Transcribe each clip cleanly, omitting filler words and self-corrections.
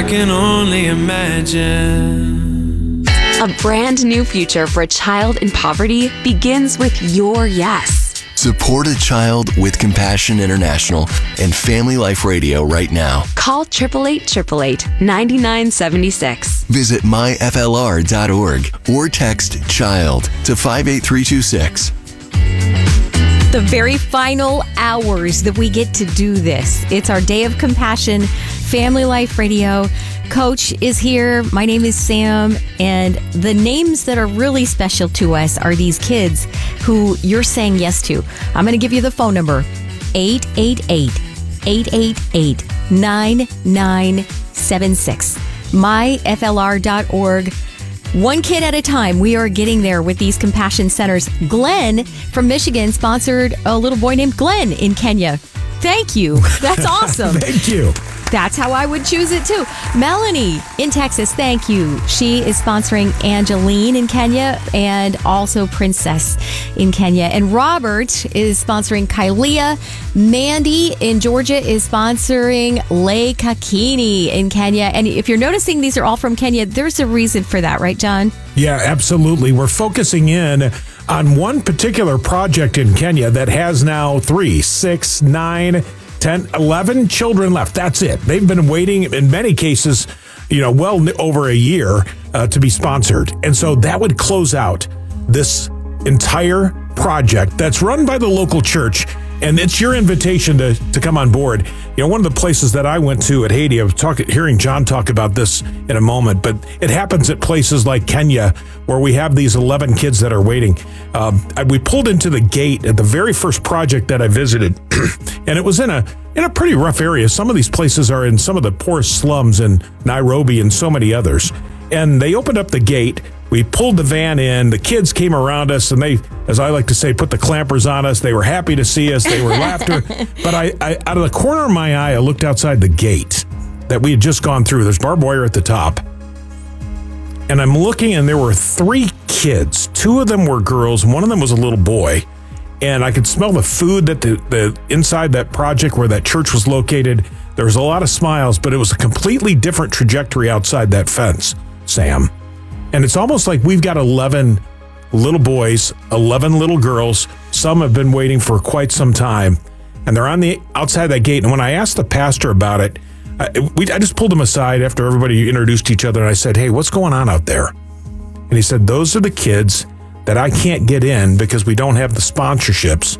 I can only imagine. A brand new future for a child in poverty begins with your yes. Support a child with Compassion International and Family Life Radio right now. Call 888-888-9976. Visit myflr.org or text CHILD to 58326. The very final hours that we get to do this. It's our Day of Compassion, Family Life Radio. Coach is here. My name is Sam. And the names that are really special to us are these kids who you're saying yes to. I'm going to give you the phone number, 888-888-9976. myflr.org. One kid at a time, we are getting there with these compassion centers. Glenn from Michigan sponsored a little boy named Glenn in Kenya. Thank you. That's awesome. Thank you. That's how I would choose it too. Melanie in Texas, thank you. She is sponsoring Angeline in Kenya and also Princess in Kenya. And Robert is sponsoring Kylea. Mandy in Georgia is sponsoring Lake Kakini in Kenya. And if you're noticing these are all from Kenya, there's a reason for that, right, John? Yeah, absolutely. We're focusing in on one particular project in Kenya that has now 3, 6, 9, 10, 11 children left. That's it. They've been waiting in many cases, well over a year to be sponsored. And so that would close out this entire project that's run by the local church. And it's your invitation to come on board. One of the places that I went to at Haiti, I was hearing John talk about this in a moment, but it happens at places like Kenya where we have these 11 kids that are waiting. We pulled into the gate at the very first project that I visited, and it was in a pretty rough area. Some of these places are in some of the poorest slums in Nairobi and so many others. And they opened up the gate. We pulled the van in. The kids came around us, and they, as I like to say, put the clampers on us. They were happy to see us. They were laughter. But I, out of the corner of my eye, I looked outside the gate that we had just gone through. There's barbed wire at the top. And I'm looking, and there were 3 kids. 2 of them were girls. One of them was a little boy. And I could smell the food that the inside that project where that church was located. There was a lot of smiles, but it was a completely different trajectory outside that fence, Sam. And it's almost like we've got 11 little boys, 11 little girls. Some have been waiting for quite some time, and they're on the outside that gate. And when I asked the pastor about it, I just pulled him aside after everybody introduced each other, and I said, "Hey, what's going on out there?" And he said, "Those are the kids that I can't get in because we don't have the sponsorships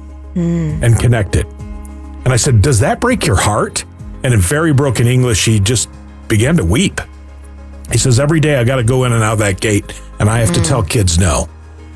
and connect it." And I said, "Does that break your heart?" And in very broken English, he just began to weep. He says, "Every day I got to go in and out of that gate, and I have to tell kids no.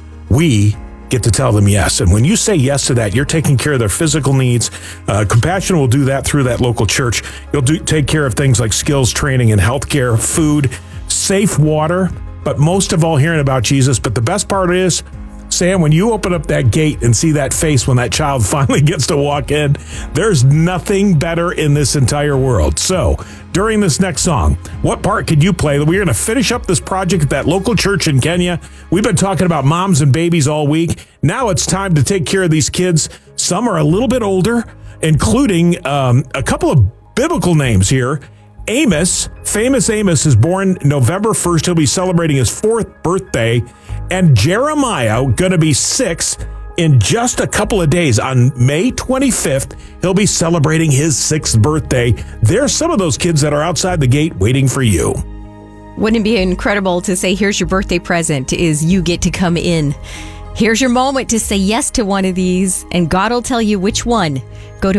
We get to tell them yes. And when you say yes to that, you're taking care of their physical needs. Compassion will do that through that local church. You'll take care of things like skills training and healthcare, food, safe water, but most of all, hearing about Jesus. But the best part is, Sam, when you open up that gate and see that face when that child finally gets to walk in, there's nothing better in this entire world. So during this next song, what part could you play? We're going to finish up this project at that local church in Kenya. We've been talking about moms and babies all week. Now it's time to take care of these kids. Some are a little bit older, including a couple of biblical names here. Amos, famous Amos, is born November 1st. He'll be celebrating his 4th birthday. And Jeremiah, going to be 6 in just a couple of days. On May 25th, he'll be celebrating his 6th birthday. There's some of those kids that are outside the gate waiting for you. Wouldn't it be incredible to say, here's your birthday present, is you get to come in. Here's your moment to say yes to one of these, and God will tell you which one. Go to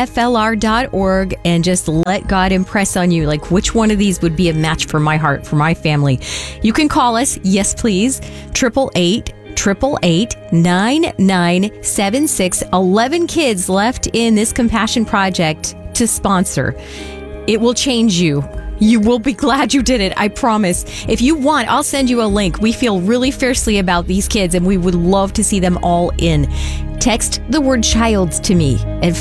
myflr.org and just let God impress on you, like which one of these would be a match for my heart, for my family. You can call us, yes please, 888-888-9976. 11 kids left in this Compassion Project to sponsor. It will change you. You will be glad you did it, I promise. If you want, I'll send you a link. We feel really fiercely about these kids, and we would love to see them all in. Text the word child to me at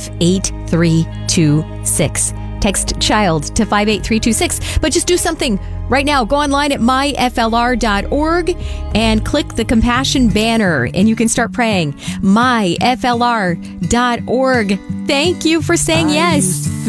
58326. Text child to 58326. But just do something right now. Go online at myflr.org and click the Compassion banner, and you can start praying. myflr.org. Thank you for saying yes.